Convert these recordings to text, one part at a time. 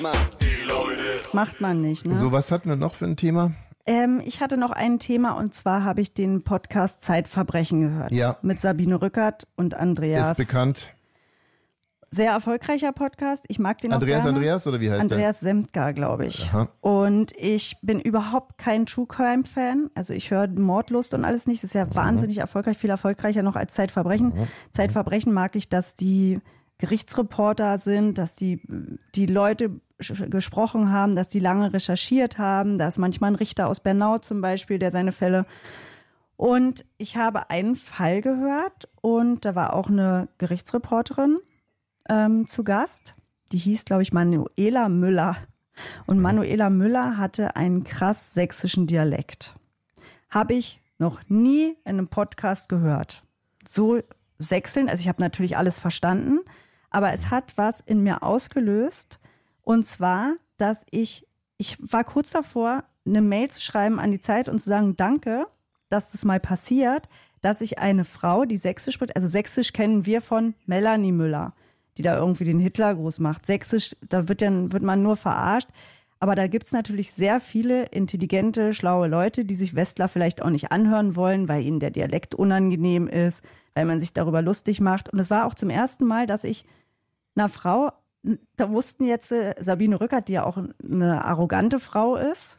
Macht man nicht, ne? So, was hatten wir noch für ein Thema? Ich hatte noch ein Thema und zwar habe ich den Podcast Zeitverbrechen gehört. Ja. Mit Sabine Rückert und Andreas. Ist bekannt. Sehr erfolgreicher Podcast. Ich mag den auch gerne. Andreas oder wie heißt der? Andreas Semtger, glaube ich. Aha. Und ich bin überhaupt kein True Crime Fan. Also ich höre Mordlust und alles nicht. Das ist ja wahnsinnig erfolgreich, viel erfolgreicher noch als Zeitverbrechen. Zeitverbrechen mag ich, dass die Gerichtsreporter sind, dass die Leute gesprochen haben, dass die lange recherchiert haben. Da ist manchmal ein Richter aus Bernau zum Beispiel, der seine Fälle. Und ich habe einen Fall gehört und da war auch eine Gerichtsreporterin zu Gast. Die hieß, glaube ich, Manuela Müller. Und Manuela Müller hatte einen krass sächsischen Dialekt. Habe ich noch nie in einem Podcast gehört. So sächseln, also ich habe natürlich alles verstanden, aber es hat was in mir ausgelöst. Und zwar, dass ich war kurz davor, eine Mail zu schreiben an die Zeit und zu sagen, danke, dass das mal passiert, dass ich eine Frau, die Sächsisch spricht, also Sächsisch kennen wir von Melanie Müller, die da irgendwie den Hitlergruß macht. Sächsisch, da wird man nur verarscht. Aber da gibt's natürlich sehr viele intelligente, schlaue Leute, die sich Westler vielleicht auch nicht anhören wollen, weil ihnen der Dialekt unangenehm ist, weil man sich darüber lustig macht. Und es war auch zum ersten Mal, dass ich einer Frau, da wussten jetzt Sabine Rückert, die ja auch eine arrogante Frau ist,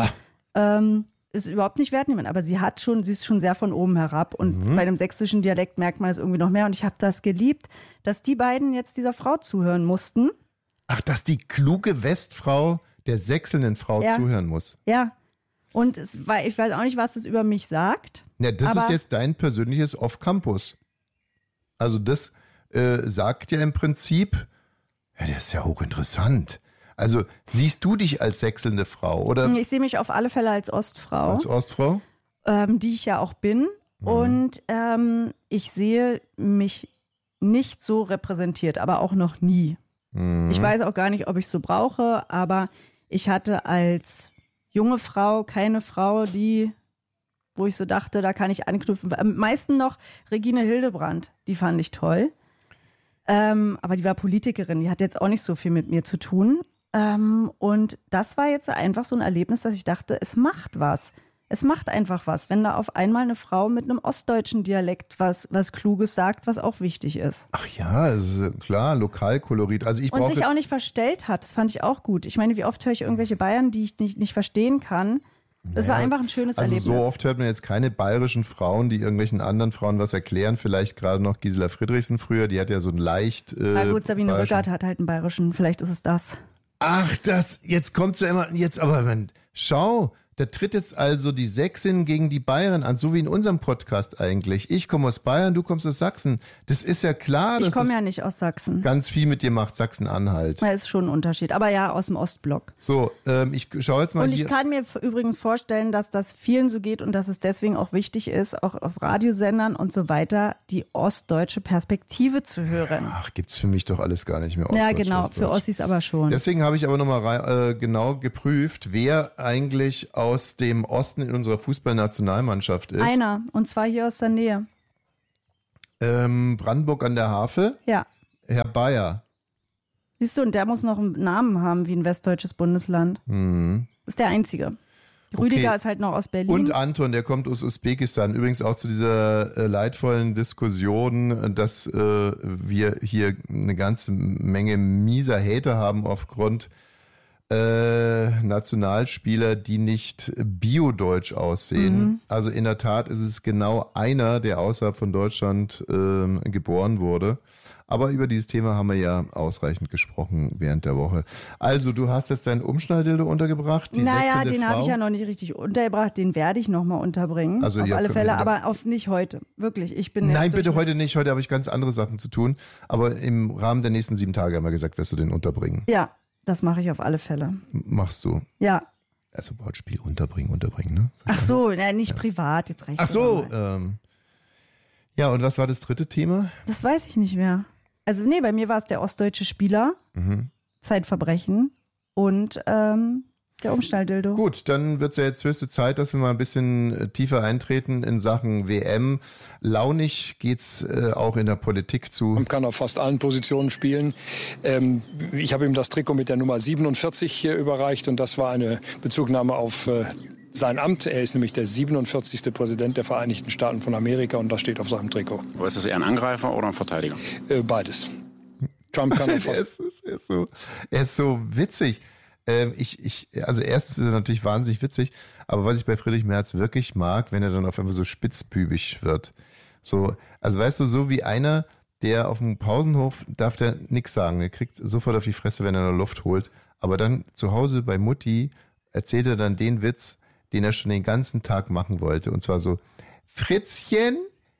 ist überhaupt nicht wertnehmen, aber sie ist schon sehr von oben herab und bei dem sächsischen Dialekt merkt man es irgendwie noch mehr und ich habe das geliebt, dass die beiden jetzt dieser Frau zuhören mussten. Ach, dass die kluge Westfrau der sächselnden Frau zuhören muss. Ja, und ich weiß auch nicht, was es über mich sagt. Ja, das ist jetzt dein persönliches Off-Campus. Also das sagt ja im Prinzip, ja, das ist ja hochinteressant. Also siehst du dich als sächselnde Frau, oder? Ich sehe mich auf alle Fälle als Ostfrau. Als Ostfrau? Die ich ja auch bin. Und ich sehe mich nicht so repräsentiert, aber auch noch nie. Ich weiß auch gar nicht, ob ich es so brauche, aber ich hatte als junge Frau keine Frau, wo ich so dachte, da kann ich anknüpfen. Am meisten noch Regine Hildebrandt, die fand ich toll. Aber die war Politikerin, die hat jetzt auch nicht so viel mit mir zu tun. Und das war jetzt einfach so ein Erlebnis, dass ich dachte, es macht was. Es macht einfach was, wenn da auf einmal eine Frau mit einem ostdeutschen Dialekt was Kluges sagt, was auch wichtig ist. Ach ja, ist klar, Lokalkolorit. Also und sich auch nicht verstellt hat, das fand ich auch gut. Ich meine, wie oft höre ich irgendwelche Bayern, die ich nicht verstehen kann. Das war einfach ein schönes Erlebnis. Also so oft hört man jetzt keine bayerischen Frauen, die irgendwelchen anderen Frauen was erklären. Vielleicht gerade noch Gisela Friedrichsen früher, die hat ja so ein leicht na gut, Sabine Rückert hat halt einen bayerischen, vielleicht ist es das. Ach, jetzt kommt's ja immer, schau, da tritt jetzt also die Sächsin gegen die Bayern an, so wie in unserem Podcast eigentlich. Ich komme aus Bayern, du kommst aus Sachsen. Das ist ja klar, ich komme ja nicht aus Sachsen. Ganz viel mit dir macht Sachsen-Anhalt. Da ist schon ein Unterschied, aber ja, aus dem Ostblock. So, ich schaue jetzt mal und hier. Und ich kann mir übrigens vorstellen, dass das vielen so geht und dass es deswegen auch wichtig ist, auch auf Radiosendern und so weiter, die ostdeutsche Perspektive zu hören. Ach, gibt's für mich doch alles gar nicht mehr Ostdeutsch. Ja, genau, für Ossis aber schon. Deswegen habe ich aber nochmal genau geprüft, wer eigentlich aus dem Osten in unserer Fußballnationalmannschaft ist. Einer, und zwar hier aus der Nähe. Brandenburg an der Havel? Ja. Herr Bayer. Siehst du, und der muss noch einen Namen haben wie ein westdeutsches Bundesland. Ist der einzige. Rüdiger ist halt noch aus Berlin. Und Anton, der kommt aus Usbekistan. Übrigens auch zu dieser leidvollen Diskussion, dass wir hier eine ganze Menge mieser Hater haben aufgrund Nationalspieler, die nicht biodeutsch aussehen. Also in der Tat ist es genau einer, der außerhalb von Deutschland geboren wurde. Aber über dieses Thema haben wir ja ausreichend gesprochen während der Woche. Also, du hast jetzt deinen Umschnalldildo untergebracht, die sächselnde den Frau. habe ich ja noch nicht richtig untergebracht, den werde ich nochmal unterbringen. Also, auf alle Fälle, aber nicht heute. Wirklich, ich bin Nein, bitte heute nicht. Heute habe ich ganz andere Sachen zu tun. Aber im Rahmen der nächsten 7 Tage haben wir gesagt, wirst du den unterbringen. Ja, das mache ich auf alle Fälle. Machst du? Ja. Also Wortspiel unterbringen, ne? Verstanden? Ach so, nicht privat, jetzt reicht es. Ach so, ja, und was war das dritte Thema? Das weiß ich nicht mehr. Also nee, bei mir war es der ostdeutsche Spieler, Zeitverbrechen und Der Umschnalldildo. Gut, dann wird es ja jetzt höchste Zeit, dass wir mal ein bisschen tiefer eintreten in Sachen WM. Launig geht's auch in der Politik zu. Man kann auf fast allen Positionen spielen. Ich habe ihm das Trikot mit der Nummer 47 überreicht und das war eine Bezugnahme auf sein Amt. Er ist nämlich der 47. Präsident der Vereinigten Staaten von Amerika und das steht auf seinem Trikot. Aber ist das eher ein Angreifer oder ein Verteidiger? Beides. Trump kann auf fast... Er ist so witzig. Also erstens ist er natürlich wahnsinnig witzig, aber was ich bei Friedrich Merz wirklich mag, wenn er dann auf einmal so spitzbübig wird. So, also weißt du, so wie einer, der auf dem Pausenhof darf der nichts sagen. Der kriegt sofort auf die Fresse, wenn er noch Luft holt. Aber dann zu Hause bei Mutti erzählt er dann den Witz, den er schon den ganzen Tag machen wollte. Und zwar so, Fritzchen,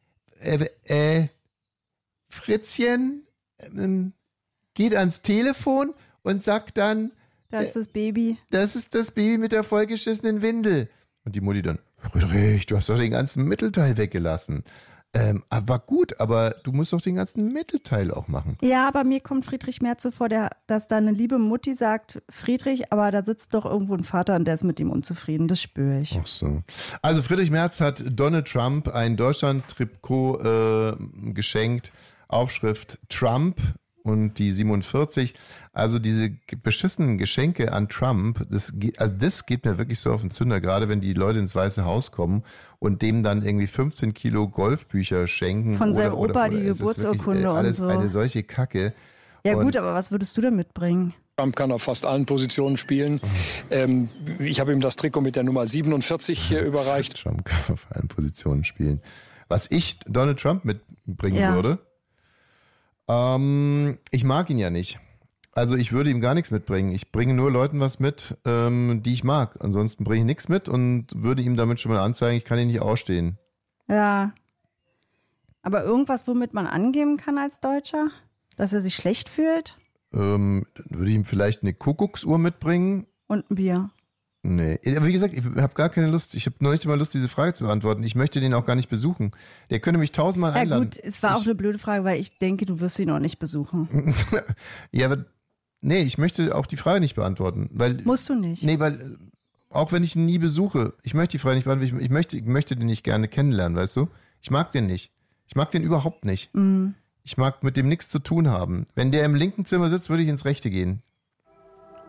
geht ans Telefon und sagt dann, das ist das Baby. Das ist das Baby mit der vollgeschissenen Windel. Und die Mutti dann, Friedrich, du hast doch den ganzen Mittelteil weggelassen. War gut, aber du musst doch den ganzen Mittelteil auch machen. Ja, aber mir kommt Friedrich Merz so vor, dass da eine liebe Mutti sagt, Friedrich, aber da sitzt doch irgendwo ein Vater und der ist mit ihm unzufrieden. Das spüre ich. Ach so. Also Friedrich Merz hat Donald Trump ein Deutschland-Trikot geschenkt. Aufschrift Trump und die 47. Also diese beschissenen Geschenke an Trump, das geht mir wirklich so auf den Zünder, gerade wenn die Leute ins Weiße Haus kommen und dem dann irgendwie 15 Kilo Golfbücher schenken. Von seinem Opa die Geburtsurkunde und so. Eine solche Kacke. Ja gut, aber was würdest du denn mitbringen? Trump kann auf fast allen Positionen spielen. Ich habe ihm das Trikot mit der Nummer 47 überreicht. Trump kann auf allen Positionen spielen. Was ich Donald Trump mitbringen würde, ich mag ihn ja nicht. Also ich würde ihm gar nichts mitbringen. Ich bringe nur Leuten was mit, die ich mag. Ansonsten bringe ich nichts mit und würde ihm damit schon mal anzeigen, ich kann ihn nicht ausstehen. Ja. Aber irgendwas, womit man angeben kann als Deutscher? Dass er sich schlecht fühlt? Dann würde ich ihm vielleicht eine Kuckucksuhr mitbringen. Und ein Bier. Nee, aber wie gesagt, ich habe gar keine Lust. Ich habe noch nicht mal Lust, diese Frage zu beantworten. Ich möchte den auch gar nicht besuchen. Der könnte mich 1000-mal einladen. Ja gut, es war auch eine blöde Frage, weil ich denke, du wirst ihn auch nicht besuchen. Ja, aber nee, ich möchte auch die Frage nicht beantworten. Musst du nicht. Nee, weil auch wenn ich ihn nie besuche, ich möchte die Frage nicht beantworten. Ich möchte den nicht gerne kennenlernen, weißt du? Ich mag den nicht. Ich mag den überhaupt nicht. Ich mag mit dem nichts zu tun haben. Wenn der im linken Zimmer sitzt, würde ich ins rechte gehen.